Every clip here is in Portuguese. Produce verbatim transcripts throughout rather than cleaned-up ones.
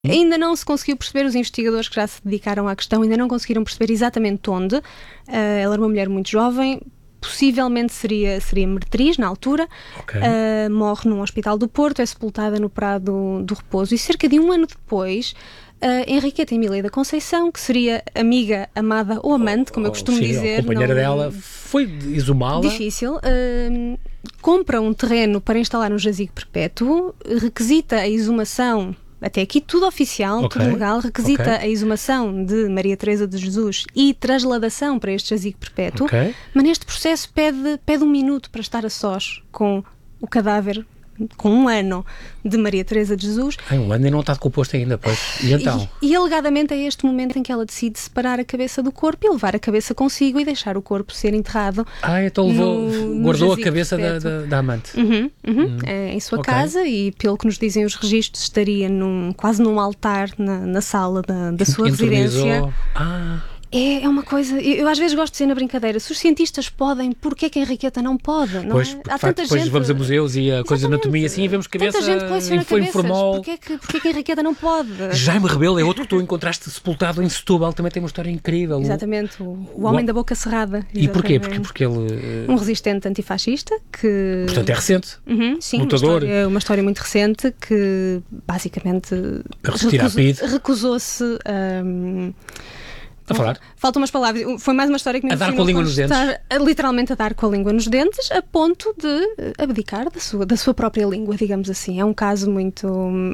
Ainda não se conseguiu perceber, os investigadores que já se dedicaram à questão ainda não conseguiram perceber exatamente onde. Uh, ela era uma mulher muito jovem, possivelmente seria, seria meretriz na altura, okay. uh, morre num hospital do Porto, é sepultada no Prado do Repouso, e cerca de um ano depois, uh, Henriqueta Emília da Conceição, que seria amiga, amada ou amante, como eu costumo Sim, dizer. A companheira não... dela foi exumá-la. Difícil. Uh, compra um terreno para instalar um jazigo perpétuo, requisita a exumação. Até aqui tudo oficial, okay. tudo legal, requisita okay. a exumação de Maria Teresa de Jesus e trasladação para este jazigo perpétuo, okay. mas neste processo pede, pede um minuto para estar a sós com o cadáver, com um ano de Maria Teresa de Jesus. Ai, um ano e não está decomposto ainda, pois. E então? E, e alegadamente é este momento em que ela decide separar a cabeça do corpo e levar a cabeça consigo e deixar o corpo ser enterrado. Ah, então levou, no, guardou no a cabeça da, da, da amante. Uhum, uhum, Hum. é, em sua okay. casa, e pelo que nos dizem os registros, estaria num, quase num altar na, na sala da, da sua Entronizou. residência. Ah... É, é uma coisa, eu, eu às vezes gosto de dizer na brincadeira, se os cientistas podem, porquê que a Henriqueta não pode? Não pois, é? Há Facto, tanta depois gente... vamos a museus e a coisa de anatomia assim e vemos cabeça tanta gente coleciona foi cabeças, informal. porquê que, porquê que a Henriqueta não pode? Jaime Rebelo é outro que tu encontraste sepultado em Setúbal, também tem uma história incrível. Exatamente, o, o homem o... da boca cerrada. E porquê? Porque, porque ele... Um resistente antifascista que... Portanto é recente, uhum, sim, lutador. Uma história, uma história muito recente que basicamente recusou, recusou-se a... Um, A falar? Faltam umas palavras. Foi mais uma história que me A dar com a língua nos dentes? A, literalmente a dar com a língua nos dentes, a ponto de abdicar da sua, da sua própria língua, digamos assim. É um caso muito...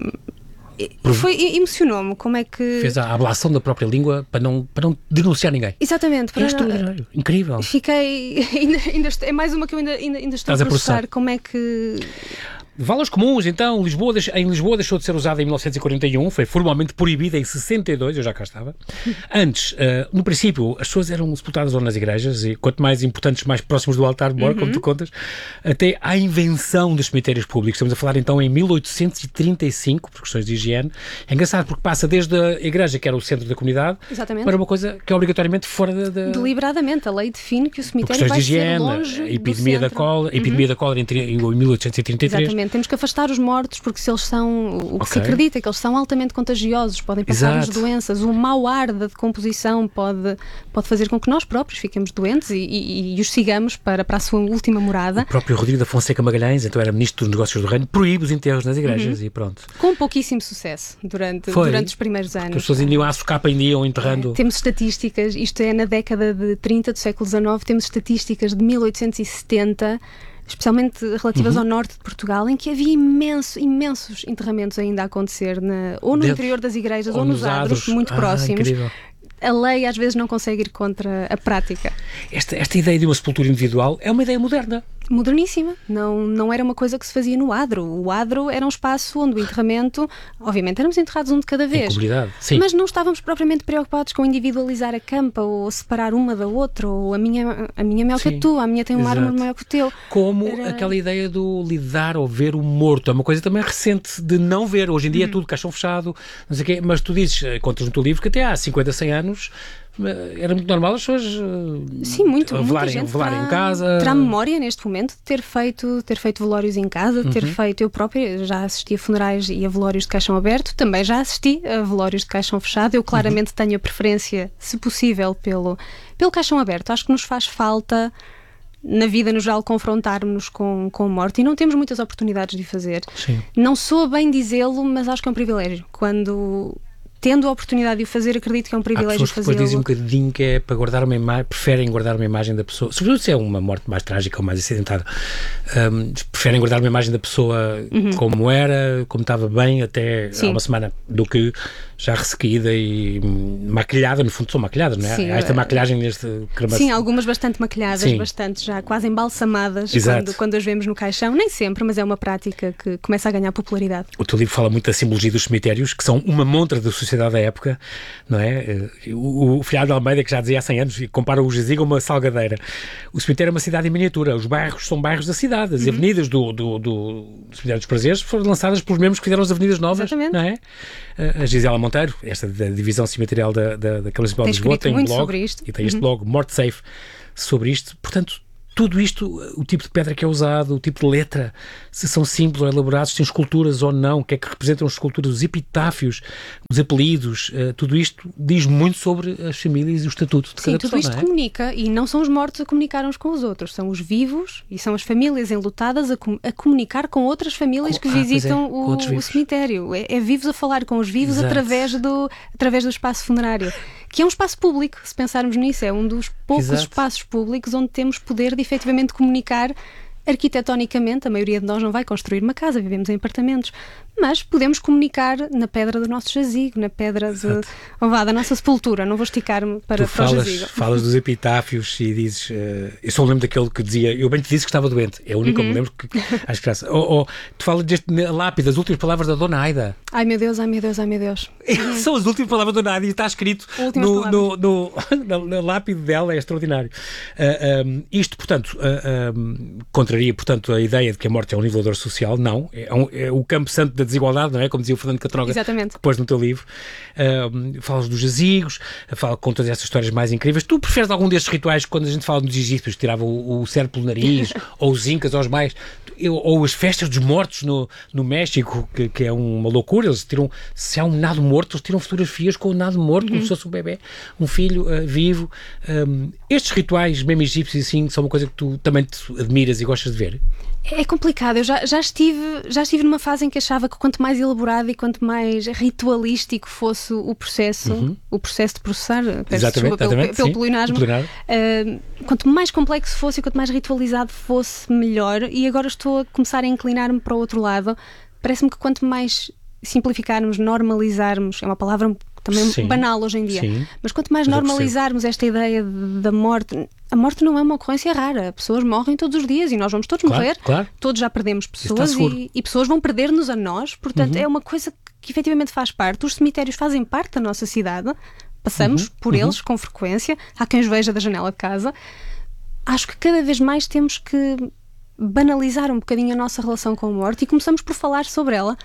Foi, emocionou-me como é que... Fez a ablação da própria língua para não, para não denunciar ninguém. Exatamente. Para... É extraordinário, incrível. Fiquei... Ainda, ainda, é mais uma que eu ainda, ainda, ainda estou Estás a processar. processar. Como é que... Valas comuns, então, Lisboa, em Lisboa deixou de ser usada em mil novecentos e quarenta e um, foi formalmente proibida em sessenta e dois, eu já cá estava. Antes, uh, no princípio, as pessoas eram sepultadas ou nas igrejas, e quanto mais importantes, mais próximos do altar de mor, uhum. como tu contas, até à invenção dos cemitérios públicos. Estamos a falar então em mil oitocentos e trinta e cinco, por questões de higiene. É engraçado porque passa desde a igreja, que era o centro da comunidade, exatamente. Para uma coisa que é obrigatoriamente fora da... da... Deliberadamente, a lei define que o cemitério vai de higiene, ser longe a epidemia da cólera, a epidemia uhum. da cólera em, em mil oitocentos e trinta e três. Exatamente, temos que afastar os mortos, porque se eles são, o que okay. se acredita é que eles são altamente contagiosos, podem passar-nos doenças, o mau ar da decomposição pode, pode fazer com que nós próprios fiquemos doentes e, e, e os sigamos para, para a sua última morada. O próprio Rodrigo da Fonseca Magalhães, então era Ministro dos Negócios do Reino, proíbe os enterros nas igrejas uhum. e pronto. Com pouquíssimo sucesso durante, durante os primeiros anos. Porque as pessoas ainda iam à socapa, ainda iam enterrando. É, temos estatísticas, isto é na década de trinta do século dezenove, temos estatísticas de mil oitocentos e setenta, especialmente relativas uhum. ao norte de Portugal, em que havia imenso, imensos enterramentos ainda a acontecer, na, ou no Dentro, interior das igrejas, ou, ou nos nos adros, adros. muito ah, próximos. Incrível. A lei às vezes não consegue ir contra a prática. Esta, esta ideia de uma sepultura individual é uma ideia moderna. Moderníssima. Não, não era uma coisa que se fazia no adro. O adro era um espaço onde o enterramento, obviamente éramos enterrados um de cada vez, em comunidade, sim. Mas não estávamos propriamente preocupados com individualizar a campa ou separar uma da outra, ou a minha, a minha é maior sim. que a tua, a minha tem um Exato. mármore maior que o teu. Como era... aquela ideia do lidar ou ver o morto, é uma coisa também recente de não ver. Hoje em dia hum. é tudo caixão fechado, não sei o quê, mas tu dizes, contas no teu livro que até há cinquenta, cem anos era muito normal as pessoas sim, muito, velarem, muita gente velarem terá, em casa. Terá memória neste momento de ter feito, ter feito velórios em casa, de ter uhum. feito, eu própria já assisti a funerais e a velórios de caixão aberto, também já assisti a velórios de caixão fechado. Eu claramente uhum. tenho a preferência, se possível, pelo, pelo caixão aberto. Acho que nos faz falta na vida no geral confrontarmos com, com a morte e não temos muitas oportunidades de o fazer. Sim. Não sou bem dizê-lo, mas acho que é um privilégio. Quando... Tendo a oportunidade de o fazer, acredito que é um privilégio fazê-lo. Há pessoas que depois dizem um bocadinho que é para guardar uma imagem, preferem guardar uma imagem da pessoa, sobretudo se é uma morte mais trágica ou mais acidentada, um, preferem guardar uma imagem da pessoa uhum. como era, como estava bem até Sim. há uma semana, do que já ressequida e maquilhada, no fundo são maquilhadas, não é? Sim, há esta maquilhagem neste cremação. Sim, algumas bastante maquilhadas, Sim. bastante já quase embalsamadas quando, quando as vemos no caixão, nem sempre, mas é uma prática que começa a ganhar popularidade. O teu livro fala muito da simbologia dos cemitérios, que são uma montra da sociedade da época, não é? O, o Filhado de Almeida, que já dizia há cem anos, compara o jazigo a uma salgadeira. O cemitério é uma cidade em miniatura, os bairros são bairros da cidade, as uhum. avenidas do, do, do, do Cemitério dos Prazeres foram lançadas pelos mesmos que fizeram as avenidas novas. Exatamente. Não é? A Gisela Monteiro, esta da divisão cemiterial da, da, da Câmara Municipal de Lisboa, tem um blog sobre isto. e tem este uhum. blog Morte Safe sobre isto. Portanto, tudo isto, o tipo de pedra que é usado, o tipo de letra, se são simples ou elaborados, se têm esculturas ou não, o que é que representam as esculturas, os epitáfios, os apelidos, uh, tudo isto diz muito sobre as famílias e o estatuto de Sim, cada tudo pessoa, isto não é? comunica, e não são os mortos a comunicar uns com os outros, são os vivos e são as famílias enlutadas a, com, a comunicar com outras famílias Com, que ah, visitam é, o, o cemitério. É, é vivos a falar com os vivos através do, através do espaço funerário, que é um espaço público, se pensarmos nisso, é um dos poucos Exato. espaços públicos onde temos poder de efetivamente comunicar arquitetonicamente. A maioria de nós não vai construir uma casa, vivemos em apartamentos, mas podemos comunicar na pedra do nosso jazigo, na pedra de, oh, vá, da nossa sepultura. Não vou esticar-me para, tu para falas, o jazigo. falas dos epitáfios e dizes, uh, eu só me lembro daquele que dizia, eu bem te disse que estava doente, é o único Uhum. que me lembro que acho que ou, ou, tu falas deste lápide, as últimas palavras da Dona Aida. Ai meu Deus, ai meu Deus, ai meu Deus. São as últimas palavras da Dona Aida e está escrito no, no, no, no, na lápide dela, é extraordinário. Uh, um, isto, portanto, uh, um, contraria, portanto, a ideia de que a morte é um nivelador social, não, é, um, é o campo santo da desigualdade, não é? Como dizia o Fernando Catroga, Exatamente. depois no teu livro. Uh, falas dos jazigos, fala com todas essas histórias mais incríveis. Tu preferes algum destes rituais quando a gente fala dos egípcios, que tiravam o, o cérebro pelo nariz, ou os incas, ou os mais, ou as festas dos mortos no, no México, que, que é uma loucura. Eles tiram, se há um nado morto, eles tiram fotografias com o nado morto, uhum. como se fosse um bebê, um filho uh, vivo. Um, estes rituais, mesmo egípcios, assim, são uma coisa que tu também te admiras e gostas de ver? É complicado. Eu já, já, estive, já estive numa fase em que achava que quanto mais elaborado e quanto mais ritualístico fosse o processo, uhum. o processo de processar, peço desculpa pelo, pelo, pelo pleonasmo, uh, quanto mais complexo fosse e quanto mais ritualizado fosse, melhor. E agora estou a começar a inclinar-me para o outro lado. Parece-me que quanto mais simplificarmos, normalizarmos, é uma palavra também sim, banal hoje em dia, sim. mas quanto mais normalizarmos esta ideia da morte, a morte não é uma ocorrência rara, pessoas morrem todos os dias e nós vamos todos claro, morrer, claro. todos já perdemos pessoas e, e pessoas vão perder-nos a nós, portanto uhum. é uma coisa que, que efetivamente faz parte. Os cemitérios fazem parte da nossa cidade, passamos uhum. por uhum. eles com frequência, há quem os veja da janela de casa. Acho que cada vez mais temos que banalizar um bocadinho a nossa relação com a morte e começamos por falar sobre ela.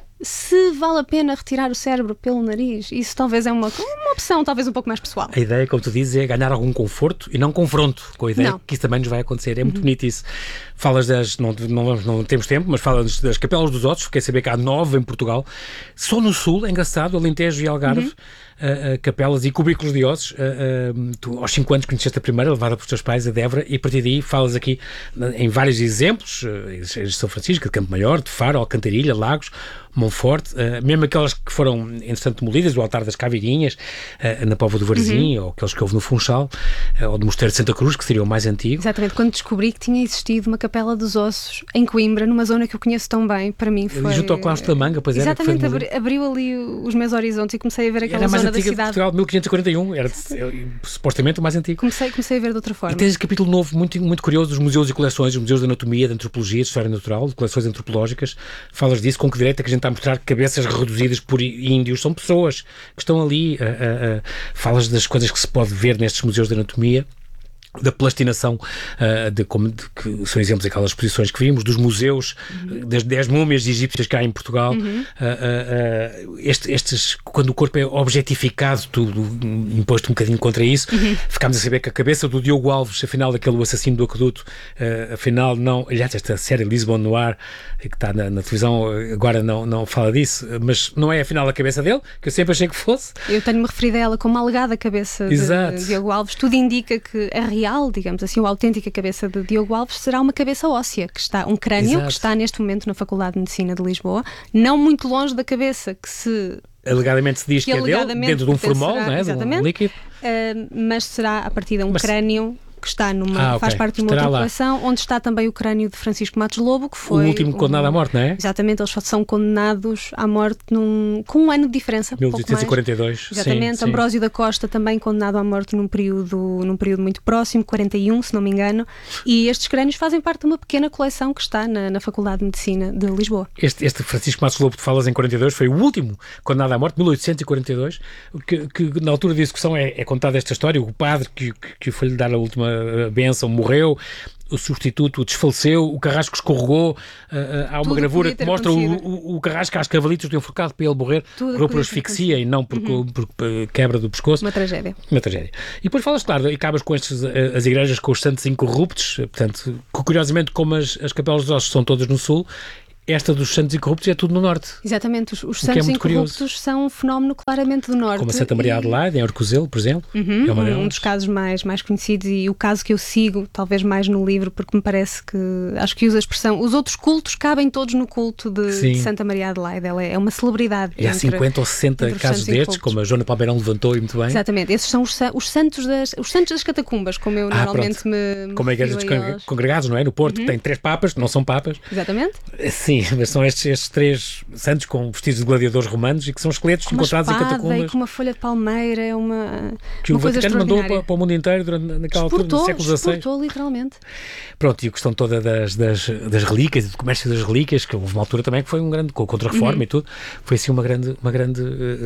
Se vale a pena retirar o cérebro pelo nariz, isso talvez é uma, uma opção talvez um pouco mais pessoal. A ideia, como tu dizes, é ganhar algum conforto e não confronto com a ideia não. que isso também nos vai acontecer. É muito uhum. bonito isso. Falas das, não, não, não temos tempo, mas falas das Capelas dos Ossos, fiquei a saber que há nove em Portugal. Só no Sul, é engraçado, Alentejo e Algarve, uhum. uh, uh, capelas e cubículos de ossos. Uh, uh, tu, aos cinco anos, conheceste a primeira, levada pelos teus pais, a Débora, e a partir daí falas aqui em vários exemplos, uh, de São Francisco, de Campo Maior, de Faro, Alcantarilha, Lagos, Monforte, uh, mesmo aquelas que foram, entretanto, demolidas, o Altar das Caveirinhas, uh, na Póvoa do Varzim, uhum. ou aqueles que houve no Funchal, uh, ou do Mosteiro de Santa Cruz, que seria o mais antigo. Exatamente, quando descobri que tinha existido uma Capela dos Ossos em Coimbra, numa zona que eu conheço tão bem, para mim foi... Junto ao Claustro da Manga, pois era. Exatamente, abri, abriu ali os meus horizontes e comecei a ver aquela era mais zona da antiga cidade. De Portugal, mil quinhentos e quarenta e um, era supostamente o mais antigo. Comecei, comecei a ver de outra forma. E tens esse capítulo novo, muito, muito curioso, dos museus e coleções, os museus de anatomia, de antropologia, de história natural, de coleções antropológicas. Falas disso, com que direito é que a gente está a mostrar que cabeças reduzidas por índios são pessoas que estão ali. Uh, uh, uh, falas das coisas que se pode ver nestes museus de anatomia, da plastinação, uh, de, como, de, que são exemplos daquelas exposições que vimos, dos museus, uhum. das dez múmias egípcias que há em Portugal. Uhum. Uh, uh, uh, este, estes, quando o corpo é objetificado, tu imposto um bocadinho contra isso, uhum. ficámos a saber que a cabeça do Diogo Alves, afinal, daquele assassino do aqueduto, uh, afinal, não. Aliás, esta série Lisbon Noir, que está na, na televisão, agora não, não fala disso, mas não é afinal a cabeça dele, que eu sempre achei que fosse. Eu tenho-me referido a ela como uma alegada cabeça Exato. de Diogo Alves. Tudo indica que a real digamos assim, a autêntica cabeça de Diogo Alves será uma cabeça óssea, que está, um crânio Exato. que está neste momento na Faculdade de Medicina de Lisboa, não muito longe da cabeça que se... Alegadamente se diz que, que é dele, dentro de um formol, não é? Exatamente, de um líquido. Uh, mas será a partir de um mas... crânio... que está numa, ah, okay. faz parte de uma Estará outra lá. coleção, onde está também o crânio de Francisco Matos Lobo, que foi... O último condenado um, à morte, não é? Exatamente, eles são condenados à morte num, com um ano de diferença. mil oitocentos e quarenta e dois. Exatamente, sim, Ambrósio sim. da Costa também condenado à morte num período, num período muito próximo, quarenta e um, se não me engano, e estes crânios fazem parte de uma pequena coleção que está na, na Faculdade de Medicina de Lisboa. Este, este Francisco Matos Lobo que falas em quarenta e dois foi o último condenado à morte, mil oitocentos e quarenta e dois, que, que na altura da execução é, é contada esta história, o padre que, que, que foi-lhe dar a última última bênção, morreu, o substituto desfaleceu, o Carrasco escorregou, uh, uh, há uma Tudo gravura que mostra o, o, o Carrasco às cavalitas de um forcado para ele morrer, morreu por asfixia e não por, uhum. por, por, por quebra do pescoço. Uma tragédia. Uma tragédia. E depois falas, claro, e acabas com estes, as igrejas com os santos incorruptos, portanto, curiosamente, como as, as capelas dos ossos são todas no sul, esta dos santos incorruptos é tudo no norte. Exatamente, os, os santos é incorruptos curioso. São um fenómeno claramente do norte. Como a Santa Maria e... Adelaide, em Orcozelo, por exemplo. Uhum, é uma um dos casos mais, mais conhecidos e o caso que eu sigo, talvez mais no livro, porque me parece que, acho que usa a expressão, os outros cultos cabem todos no culto de, de Santa Maria Adelaide. Ela é, é uma celebridade. E há cinquenta ou sessenta casos destes, como a Joana Palmeirão levantou e muito bem. Exatamente, esses são os, os, santos, das, os santos das catacumbas, como eu ah, normalmente pronto. me, me Como a igreja dos eles. Congregados, não é? No Porto, uhum. tem três papas, que não são papas. Exatamente. Sim, mas são estes estes três santos com vestidos de gladiadores romanos e que são esqueletos com encontrados em catacumbas. E com uma folha de palmeira, é uma que uma o coisa Vaticano mandou para, para o mundo inteiro durante, naquela altura, no século dezasseis. Exportou, literalmente. Pronto, e a questão toda das, das, das relíquias e do comércio das relíquias, que houve uma altura também que foi um grande, com a Contra-Reforma uhum. e tudo, foi assim uma grande, uma grande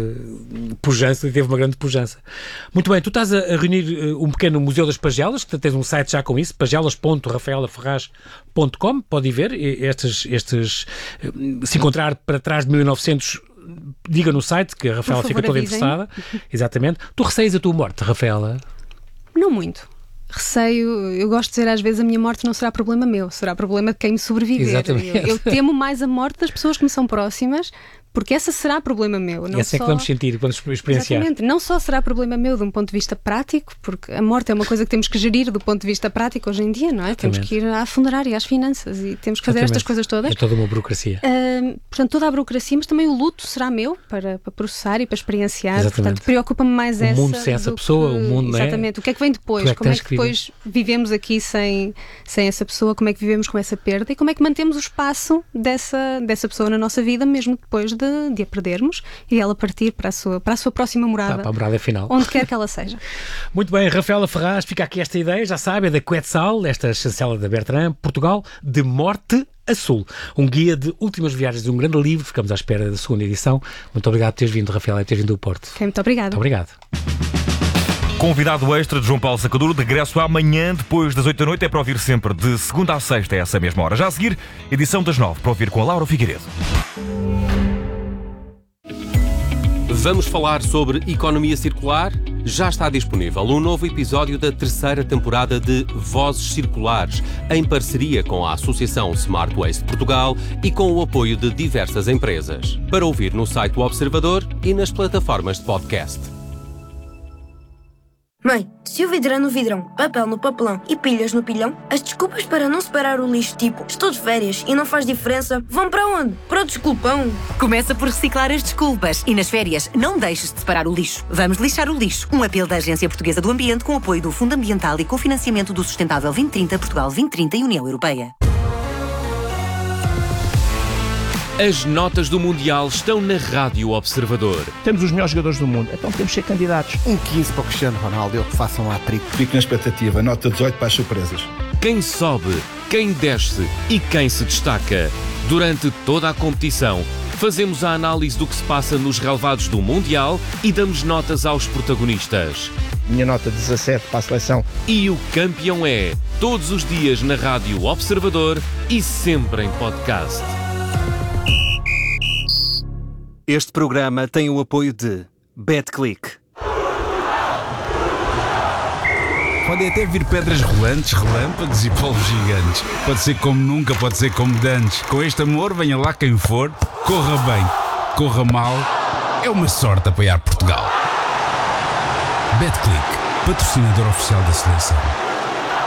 uh, pujança, e teve uma grande pujança. Muito bem, tu estás a, a reunir uh, um pequeno Museu das Pagelas, que tens um site já com isso, pagelas ponto rafaela ferraz ponto com, pode ir ver estes, estes uh, se encontrar para trás de mil e novecentos, diga no site, que a Rafaela fica toda avisem. Interessada. Exatamente. Tu receias a tua morte, Rafaela? Não muito. Receio, eu gosto de dizer às vezes, a minha morte não será problema meu, será problema de quem me sobreviver. Exatamente. Eu, eu temo mais a morte das pessoas que me são próximas, porque essa será problema meu. Não essa só... é que vamos sentir, vamos experienciar. Exatamente. Não só será problema meu de um ponto de vista prático, porque a morte é uma coisa que temos que gerir do ponto de vista prático hoje em dia, não é? Exatamente. Temos que ir à funerária, às finanças e temos que fazer Exatamente. Estas coisas todas. É toda uma burocracia. Uh, portanto, toda a burocracia, mas também o luto será meu para, para processar e para experienciar. Exatamente. Portanto, preocupa-me mais o essa. O mundo sem essa pessoa, que... o mundo não é? Exatamente. O que é que vem depois? É que como é que, que depois vivemos aqui sem, sem essa pessoa? Como é que vivemos com essa perda? E como é que mantemos o espaço dessa, dessa pessoa na nossa vida, mesmo depois de, de a perdermos e ela partir para a sua, para a sua próxima morada, para a morada final, onde quer que ela seja. Muito bem, Rafaela Ferraz, fica aqui esta ideia, já sabe, é da Quetzal, esta chancela da Bertrand, Portugal, de Morte a Sul. Um guia de últimas viagens de um grande livro, ficamos à espera da segunda edição. Muito obrigado por teres vindo, Rafaela, e teres vindo do Porto. Okay, muito obrigada. Muito obrigado. Convidado extra de João Paulo Sacadura, de regresso amanhã, depois das oito da noite, é para ouvir sempre de segunda à sexta, a essa mesma hora. Já a seguir, edição das nove, para ouvir com a Laura Figueiredo. Vamos falar sobre economia circular? Já está disponível um novo episódio da terceira temporada de Vozes Circulares, em parceria com a Associação Smart Waste Portugal e com o apoio de diversas empresas. Para ouvir no site do Observador e nas plataformas de podcast. Mãe, se o vidro é no vidrão, papel no papelão e pilhas no pilhão, as desculpas para não separar o lixo, tipo estou de férias e não faz diferença, vão para onde? Para o desculpão. Começa por reciclar as desculpas e nas férias não deixes de separar o lixo. Vamos lixar o lixo. Um apelo da Agência Portuguesa do Ambiente com apoio do Fundo Ambiental e com financiamento do Sustentável vinte trinta, Portugal vinte trinta e União Europeia. As notas do Mundial estão na Rádio Observador. Temos os melhores jogadores do mundo, então temos que ser candidatos. Um quinze para o Cristiano Ronaldo, ele que faça um hat-trick. Fico na expectativa, nota dezoito para as surpresas. Quem sobe, quem desce e quem se destaca. Durante toda a competição, fazemos a análise do que se passa nos relevados do Mundial e damos notas aos protagonistas. Minha nota dezassete para a seleção. E o campeão é, todos os dias na Rádio Observador e sempre em podcast. Este programa tem o apoio de BetClick. Podem até vir pedras rolantes, relâmpagos e polvos gigantes. Pode ser como nunca, pode ser como dantes. Com este amor, venha lá quem for, corra bem, corra mal. É uma sorte apoiar Portugal. BetClick, patrocinador oficial da seleção.